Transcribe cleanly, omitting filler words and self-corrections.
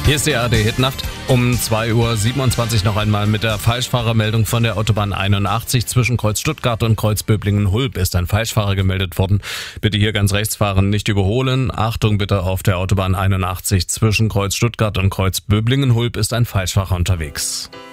Hier ist die ARD-Hitnacht. Um 2:27 Uhr noch einmal mit der Falschfahrermeldung von der Autobahn 81 zwischen Kreuz Stuttgart und Kreuz Böblingen-Hulb ist ein Falschfahrer gemeldet worden. Bitte hier ganz rechts fahren, nicht überholen. Achtung bitte, auf der Autobahn 81 zwischen Kreuz Stuttgart und Kreuz Böblingen-Hulb ist ein Falschfahrer unterwegs.